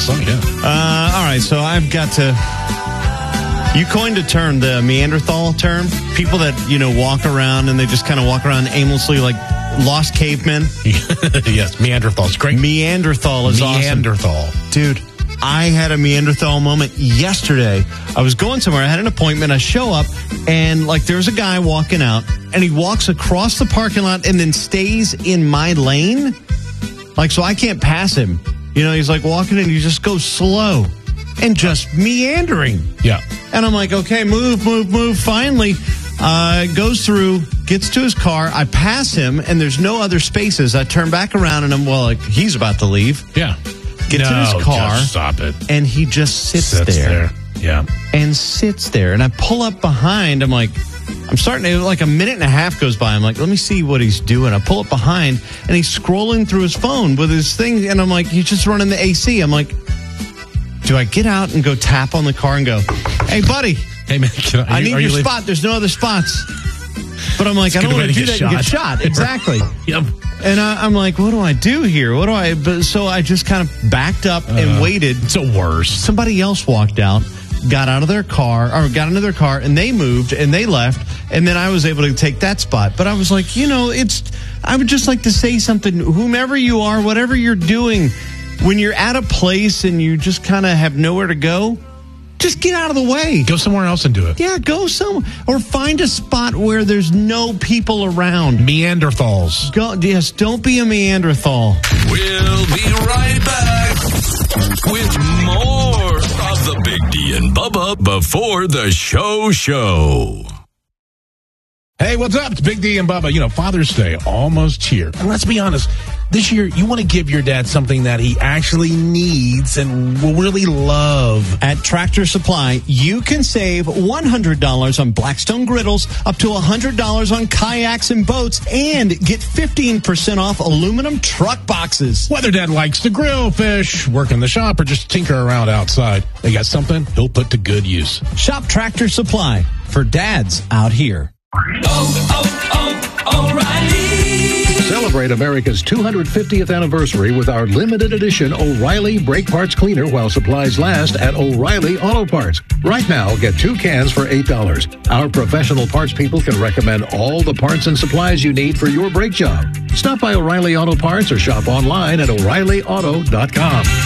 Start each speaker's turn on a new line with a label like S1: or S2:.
S1: so, yeah.
S2: All right, so I've got to... You coined a term, the Neanderthal term. People that, walk around and they just kind of walk around aimlessly like lost cavemen.
S1: Yes, Neanderthal's great.
S2: Neanderthal is
S1: Neanderthal.
S2: awesome. Dude, I had a Neanderthal moment yesterday. I was going somewhere. I had an appointment. I show up, and there's a guy walking out, and he walks across the parking lot and then stays in my lane. So I can't pass him. He's walking and he just goes slow and just meandering.
S1: Yeah.
S2: And I'm like, okay, move. Finally, goes through, gets to his car. I pass him, and there's no other spaces. I turn back around, and I'm, he's about to leave.
S1: Yeah.
S2: Gets in his car.
S1: Just stop it.
S2: And he just sits there.
S1: Yeah.
S2: And sits there. And I pull up behind. I'm starting to, a minute and a half goes by. I'm like, let me see what he's doing. I pull up behind, and he's scrolling through his phone with his thing. And I'm like, he's just running the AC. I'm like, do I get out and go tap on the car and go, hey, buddy,
S1: hey, man,
S2: I need your spot. There's no other spots. But I'm like, I don't want to do that and get shot. Exactly.
S1: Yep.
S2: And I'm like, what do I do here? So I just kind of backed up and waited.
S1: It's the worst.
S2: Somebody else walked out, got into their car, and they moved, and they left, and then I was able to take that spot. But I was like, I would just like to say something, whomever you are, whatever you're doing, when you're at a place and you just kind of have nowhere to go, just get out of the way.
S1: Go somewhere else and do it.
S2: Yeah, go somewhere. Or find a spot where there's no people around.
S1: Neanderthals.
S2: Don't be a Neanderthal.
S3: We'll be right back with more of the Big D and Bubba before the show.
S1: Hey, what's up? It's Big D and Bubba. Father's Day almost here. And let's be honest, this year you want to give your dad something that he actually needs and will really love.
S2: At Tractor Supply, you can save $100 on Blackstone griddles, up to $100 on kayaks and boats, and get 15% off aluminum truck boxes.
S1: Whether dad likes to grill, fish, work in the shop, or just tinker around outside, they got something he'll put to good use.
S2: Shop Tractor Supply for dads out here.
S3: O'Reilly.
S4: Celebrate America's 250th anniversary with our limited edition O'Reilly Brake Parts Cleaner while supplies last at O'Reilly Auto Parts. Right now, get 2 cans for $8. Our professional parts people can recommend all the parts and supplies you need for your brake job. Stop by O'Reilly Auto Parts or shop online at O'ReillyAuto.com.